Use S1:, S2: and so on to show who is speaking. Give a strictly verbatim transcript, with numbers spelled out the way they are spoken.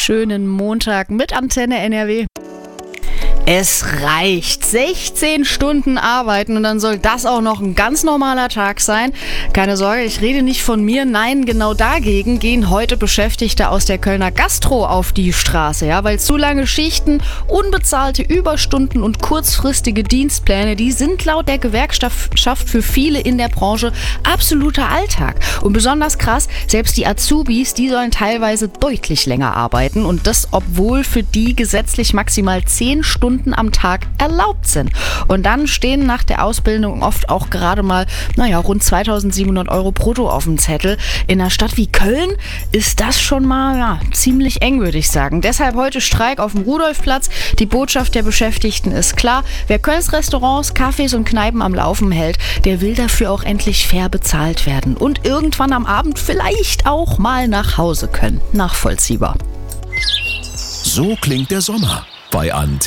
S1: schönen Montag mit Antenne N R W. Es reicht. sechzehn Stunden arbeiten und dann soll das auch noch ein ganz normaler Tag sein. Keine Sorge, ich rede nicht von mir. Nein, genau dagegen gehen heute Beschäftigte aus der Kölner Gastro auf die Straße. Ja, weil zu lange Schichten, unbezahlte Überstunden und kurzfristige Dienstpläne, die sind laut der Gewerkschaft für viele in der Branche absoluter Alltag. Und besonders krass, selbst die Azubis, die sollen teilweise deutlich länger arbeiten. Und das, obwohl für die gesetzlich maximal zehn Stunden am Tag erlaubt sind. Und dann stehen nach der Ausbildung oft auch gerade mal, naja, rund zweitausendsiebenhundert Euro brutto auf dem Zettel. In einer Stadt wie Köln ist das schon mal ja, ziemlich eng, würde ich sagen. Deshalb heute Streik auf dem Rudolfplatz. Die Botschaft der Beschäftigten ist klar. Wer Kölns Restaurants, Cafés und Kneipen am Laufen hält, der will dafür auch endlich fair bezahlt werden. Und irgendwann am Abend vielleicht auch mal nach Hause können. Nachvollziehbar.
S2: So klingt der Sommer bei Antenne.